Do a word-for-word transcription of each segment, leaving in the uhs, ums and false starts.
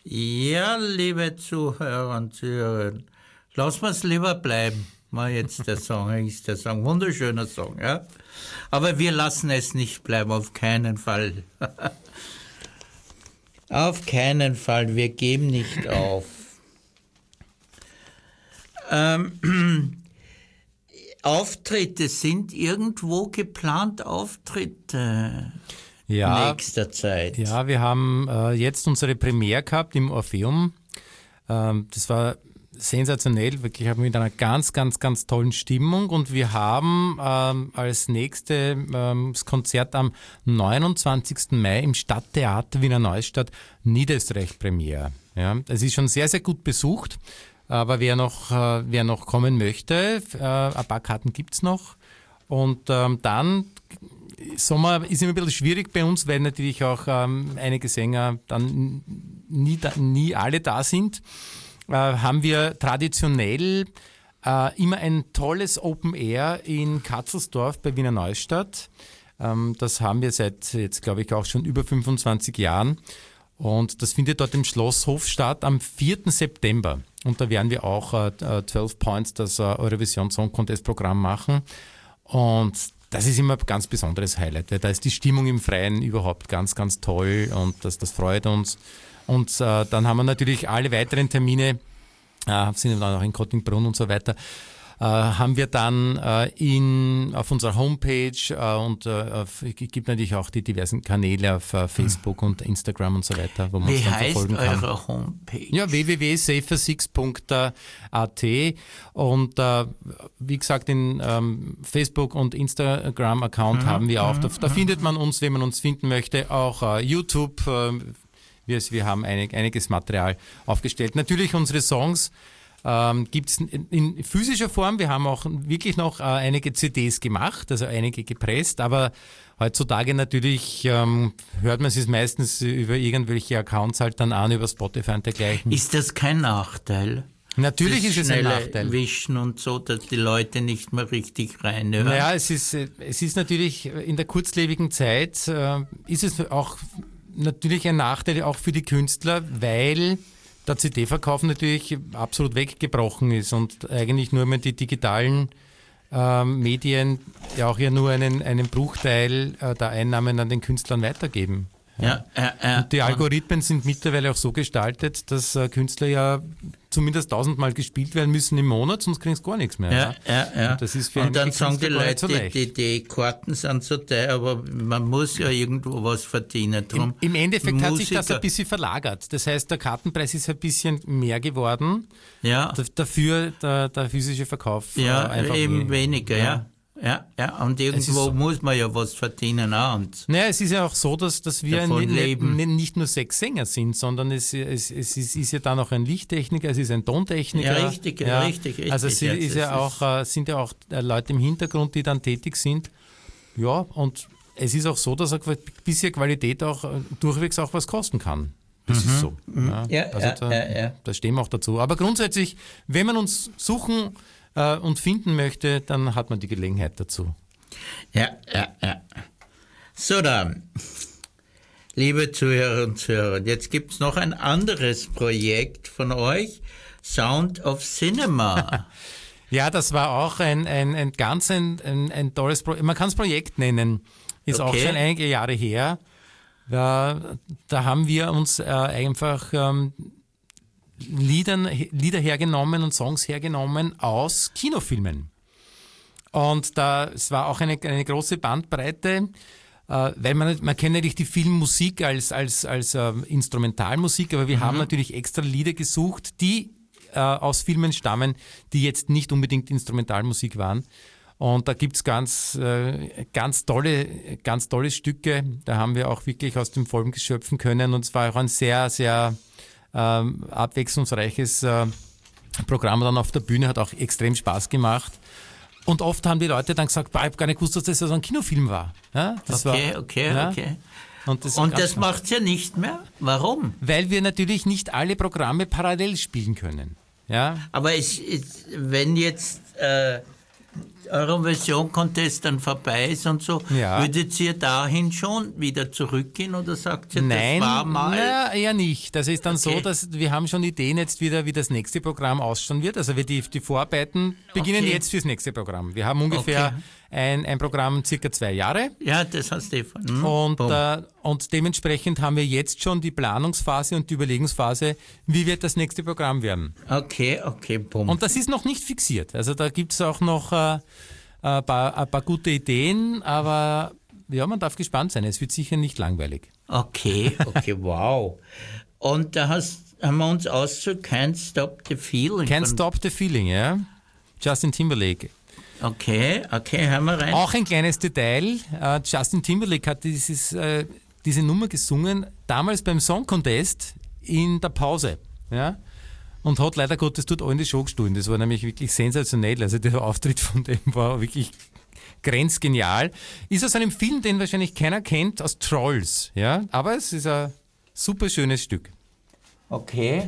Ja, liebe Zuhörer und Zuhörerinnen, lassen wir es lieber bleiben. Mal jetzt der Song, ist der Song, wunderschöner Song, ja. Aber wir lassen es nicht bleiben, auf keinen Fall. Auf keinen Fall, wir geben nicht auf. Ähm, Auftritte, sind irgendwo geplant Auftritte ja, nächster Zeit? Ja, wir haben äh, jetzt unsere Premiere gehabt im Orpheum. Ähm, das war sensationell, wirklich mit einer ganz, ganz, ganz tollen Stimmung, und wir haben ähm, als nächstes ähm, das Konzert am neunundzwanzigsten Mai im Stadttheater Wiener Neustadt, Niederösterreich Premiere. Ja, es ist schon sehr, sehr gut besucht, aber wer noch, äh, wer noch kommen möchte, äh, ein paar Karten gibt's noch, und ähm, dann Sommer ist immer ein bisschen schwierig bei uns, weil natürlich auch ähm, einige Sänger dann nie, da, nie alle da sind. Äh, haben wir traditionell äh, immer ein tolles Open Air in Katzelsdorf bei Wiener Neustadt. Ähm, das haben wir seit jetzt, glaube ich, auch schon über fünfundzwanzig Jahren. Und das findet dort im Schlosshof statt am vierten September. Und da werden wir auch äh, zwölf Points, das äh, Eurovision Song Contest Programm machen. Und das ist immer ein ganz besonderes Highlight, weil da ist die Stimmung im Freien überhaupt ganz, ganz toll, und das, das freut uns. Und äh, dann haben wir natürlich alle weiteren Termine, äh, sind dann auch in Kottingbrunn und so weiter, äh, haben wir dann äh, in, auf unserer Homepage äh, und äh, es gibt natürlich auch die diversen Kanäle auf äh, Facebook und Instagram und so weiter, wo man uns dann verfolgen kann. Wie heißt eure Homepage? Ja, w w w punkt safer six punkt a t, und äh, wie gesagt, in ähm, Facebook und Instagram-Account mhm, haben wir auch. Da, da findet man uns, wenn man uns finden möchte, auch äh, YouTube. Äh, wir, wir haben einig, einiges Material aufgestellt. Natürlich unsere Songs ähm, gibt es in, in physischer Form. Wir haben auch wirklich noch äh, einige C Ds gemacht, also einige gepresst, aber heutzutage natürlich ähm, hört man es meistens über irgendwelche Accounts halt dann an, über Spotify und dergleichen. Ist das kein Nachteil? Natürlich ist es ein Nachteil. Wischen und so, dass die Leute nicht mehr richtig reinhören. Naja, es ist, es ist natürlich in der kurzlebigen Zeit, äh, ist es auch natürlich ein Nachteil auch für die Künstler, weil der C D-Verkauf natürlich absolut weggebrochen ist und eigentlich nur mehr die digitalen äh, Medien ja auch ja nur einen, einen Bruchteil äh, der Einnahmen an den Künstlern weitergeben. Ja, äh, äh, und die Algorithmen sind mittlerweile auch so gestaltet, dass äh, Künstler ja zumindest tausendmal gespielt werden müssen im Monat, sonst kriegen sie gar nichts mehr. Ja, ja, ja. Und, das ist für und dann sagen die Leute, so die, die, die Karten sind so teuer, aber man muss ja irgendwo was verdienen. Drum Im, Im Endeffekt Musiker, hat sich das ein bisschen verlagert. Das heißt, der Kartenpreis ist ein bisschen mehr geworden. Ja. Dafür der, der physische Verkauf ja, äh, einfach eben weniger, ja. ja. Ja, ja, und irgendwo so, muss man ja was verdienen auch. Und naja, es ist ja auch so, dass, dass wir nicht, nicht nur sechs Sänger sind, sondern es, es, es ist, ist ja dann auch ein Lichttechniker, es ist ein Tontechniker. Ja, richtig, ja, richtig, richtig. Also es ja, ist ja auch, äh, sind ja auch Leute im Hintergrund, die dann tätig sind. Ja, und es ist auch so, dass eine bisschen Qualität auch durchwegs auch was kosten kann. Das mhm. ist so. Ja, ja, also ja, da, ja, ja. da stehen wir auch dazu. Aber grundsätzlich, wenn man uns suchen und finden möchte, dann hat man die Gelegenheit dazu. Ja, ja, ja. So dann, liebe Zuhörer und Zuhörer, jetzt gibt es noch ein anderes Projekt von euch, Sound of Cinema. Ja, das war auch ein, ein, ein ganz ein, ein, ein tolles Projekt. Man kann es Projekt nennen. Ist okay. Auch schon einige Jahre her. Da, da haben wir uns äh, einfach ähm, Liedern, Lieder hergenommen und Songs hergenommen aus Kinofilmen. Und da, es war auch eine, eine große Bandbreite, äh, weil man, man kennt natürlich die Filmmusik als, als, als äh, Instrumentalmusik, aber wir mhm. haben natürlich extra Lieder gesucht, die äh, aus Filmen stammen, die jetzt nicht unbedingt Instrumentalmusik waren. Und da gibt's ganz, äh, ganz tolle, ganz tolle Stücke. Da haben wir auch wirklich aus dem Vollen schöpfen können, und es war auch ein sehr, sehr Ähm, abwechslungsreiches äh, Programm dann auf der Bühne, hat auch extrem Spaß gemacht. Und oft haben die Leute dann gesagt, ich habe gar nicht gewusst, dass das so ein Kinofilm war. Ja, das okay, war, okay, ja. okay. Und das, Und das macht's ja nicht mehr? Warum? Weil wir natürlich nicht alle Programme parallel spielen können. Ja? Aber es, es, wenn jetzt äh, Eurovision Contest dann vorbei ist und so, Ja. würdet ihr dahin schon wieder zurückgehen oder sagt ihr, Nein, das war mal? na, eher nicht. Das ist dann Okay. so, dass wir haben schon Ideen jetzt wieder, wie das nächste Programm ausschauen wird. Also wir die, die Vorarbeiten beginnen Okay. jetzt fürs nächste Programm. Wir haben ungefähr Okay. ein, ein Programm circa zwei Jahre. Ja, das hast du von. Hm? Und, Boom. äh, und dementsprechend haben wir jetzt schon die Planungsphase und die Überlegungsphase, wie wird das nächste Programm werden. Okay, okay, bumm. Und das ist noch nicht fixiert. Also da gibt es auch noch äh, ein, paar, ein paar gute Ideen, aber ja, man darf gespannt sein. Es wird sicher nicht langweilig. Okay, okay, wow. Und da hast, haben wir uns ausgesucht, Can't Stop the Feeling. Can't von- Stop the Feeling, ja. Justin Timberlake. Okay, okay, hören wir rein. Auch ein kleines Detail. Äh, Justin Timberlake hat dieses, äh, diese Nummer gesungen, damals beim Song Contest in der Pause. Ja? Und hat leider Gottes dort auch in die Show gestohlen. Das war nämlich wirklich sensationell. Also der Auftritt von dem war wirklich grenzgenial. Ist aus einem Film, den wahrscheinlich keiner kennt, aus Trolls. Ja? Aber es ist ein super schönes Stück. Okay.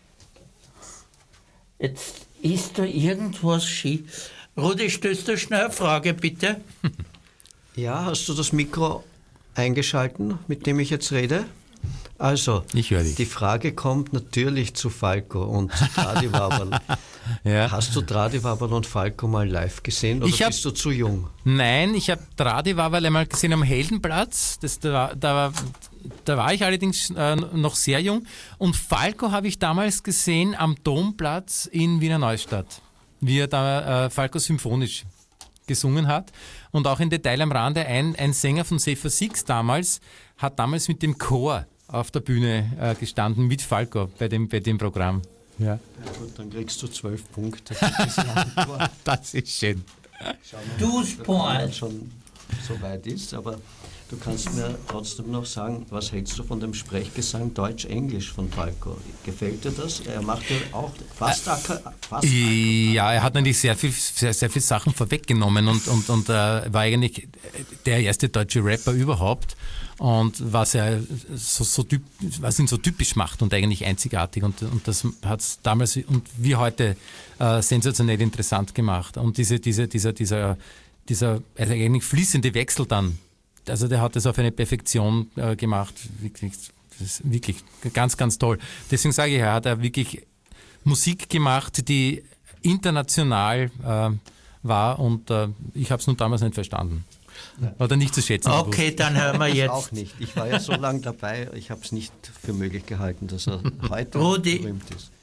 Jetzt ist da irgendwas schief. Rudi, stellst du schnell eine Frage, bitte? Ja, hast du das Mikro eingeschalten, mit dem ich jetzt rede? Also, Ich höre dich. die Frage kommt natürlich zu Falco und zu Tradiwaberl. Ja. Hast du Tradiwaberl und Falco mal live gesehen oder Ich hab- bist du zu jung? Nein, ich habe Tradiwaberl einmal gesehen am Heldenplatz. Das, da, war- da, war- da war ich allerdings äh, noch sehr jung. Und Falco habe ich damals gesehen am Domplatz in Wiener Neustadt, wie er da äh, Falco symphonisch gesungen hat. Und auch in Detail am Rande, ein, ein Sänger von Safer Six damals hat damals mit dem Chor auf der Bühne äh, gestanden, mit Falco bei dem, bei dem Programm. Ja. Ja gut, dann kriegst du zwölf Punkte für diese Antwort. Das ist schön. Du Wenn Sport. man schon so weit ist, aber du kannst mir trotzdem noch sagen, was hältst du von dem Sprechgesang Deutsch-Englisch von Falco? Gefällt dir das? Er macht ja auch fast, Aka- fast Ja, er hat natürlich sehr viel, sehr, sehr viel Sachen vorweggenommen und, und, und äh, war eigentlich der erste deutsche Rapper überhaupt. Und was er so, so typ, was ihn so typisch macht und eigentlich einzigartig. Und, und das hat es damals und wie heute äh, sensationell interessant gemacht. Und diese, diese, dieser, dieser, dieser also eigentlich fließende Wechsel dann, also der hat das auf eine Perfektion äh, gemacht. Wirklich, das ist wirklich ganz, ganz toll. Deswegen sage ich, er hat er wirklich Musik gemacht, die international äh, war und äh, ich habe es nur damals nicht verstanden. Oder nicht zu schätzen. Okay, dann hören wir Ich jetzt. auch nicht. Ich war ja so lange dabei, ich habe es nicht für möglich gehalten, dass er heute Rudi. berühmt ist.